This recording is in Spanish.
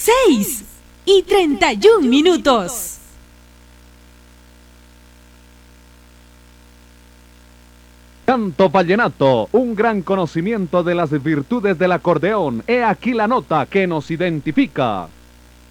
6:31. Canto vallenato, un gran conocimiento de las virtudes del acordeón. He aquí la nota que nos identifica.